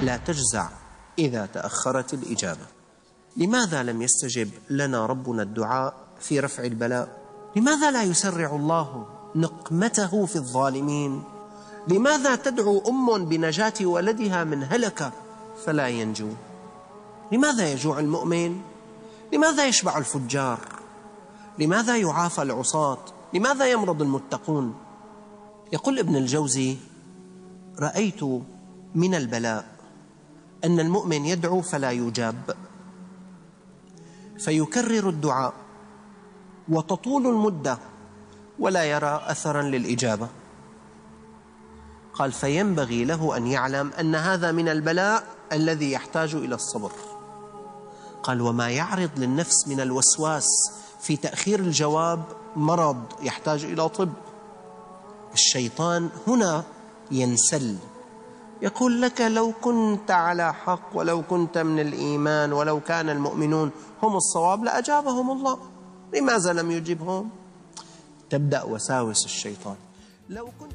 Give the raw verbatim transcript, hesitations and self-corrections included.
لا تجزع إذا تأخرت الإجابة. لماذا لم يستجب لنا ربنا الدعاء في رفع البلاء؟ لماذا لا يسرع الله نقمته في الظالمين؟ لماذا تدعو أم بنجاة ولدها من هلكة فلا ينجو؟ لماذا يجوع المؤمن؟ لماذا يشبع الفجار؟ لماذا يعافى العصاة؟ لماذا يمرض المتقون؟ يقول ابن الجوزي: رأيت من البلاء أن المؤمن يدعو فلا يجاب، فيكرر الدعاء وتطول المدة ولا يرى أثرا للإجابة. قال: فينبغي له أن يعلم أن هذا من البلاء الذي يحتاج إلى الصبر. قال: وما يعرض للنفس من الوسواس في تأخير الجواب مرض يحتاج إلى طب. الشيطان هنا ينسل، يقول لك: لو كنت على حق ولو كنت من الإيمان ولو كان المؤمنون هم الصواب لأجابهم الله، لماذا لم يجبهم؟ تبدأ وساوس الشيطان. لو كنت